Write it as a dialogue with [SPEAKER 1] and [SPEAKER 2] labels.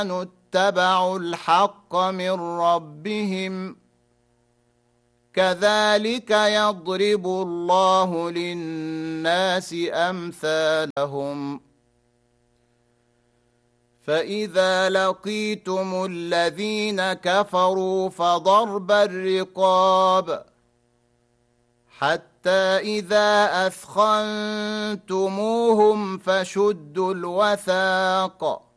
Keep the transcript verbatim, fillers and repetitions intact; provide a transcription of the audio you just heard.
[SPEAKER 1] اتبعوا الحق من ربهم كذلك يضرب الله للناس أمثالهم فإذا لقيتم الذين كفروا فضرب الرقاب حتى إذا أثخنتموهم فشدوا الوثاق